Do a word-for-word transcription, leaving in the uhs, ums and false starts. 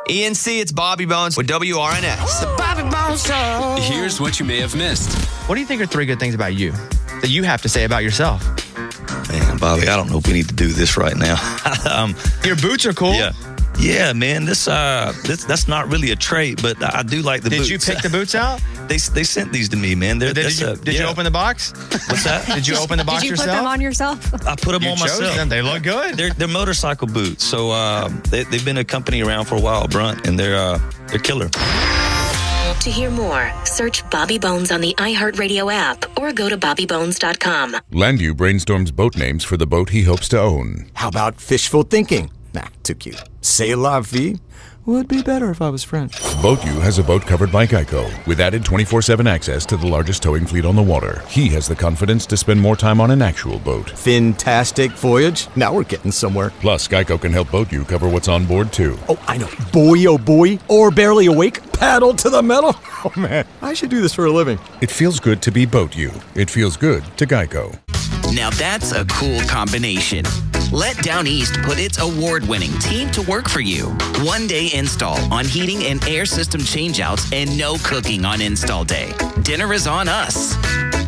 E N C, it's Bobby Bones with W R N X. The Bobby Bones Show. Here's what you may have missed. What do you think are three good things about you that you have to say about yourself? Man, Bobby, I don't know if we need to do this right now. um, Your boots are cool. Yeah. Yeah, man, this uh, this that's not really a trait, but I do like the Did boots. you pick the boots out? They they sent these to me, man. They're, Did, that's you, a- did yeah. you open the box? What's that? Did you open the box Did you yourself? put them on yourself? I put them You on chose myself. them. They look good. They're they're motorcycle boots, so uh, they, they've been a company around for a while, Brunt, and they're uh, they're killer. To hear more, search Bobby Bones on the iHeartRadio app or go to bobby bones dot com. Landu brainstorms boat names for the boat he hopes to own. How about fishful thinking? Nah, too cute. C'est la vie would be better if I was French. BoatU has a boat covered by Geico with added twenty-four seven access to the largest towing fleet on the water. He has the confidence to spend more time on an actual boat. Fantastic voyage. Now we're getting somewhere. Plus, Geico can help BoatU cover what's on board, too. Oh, I know. Boy, oh boy. Or barely awake. Paddle to the metal. Oh, man. I should do this for a living. It feels good to be BoatU. It feels good to Geico. Now that's a cool combination. Let Down East put its award-winning team to work for you. One-day install on heating and air system changeouts and no cooking on install day. Dinner is on us.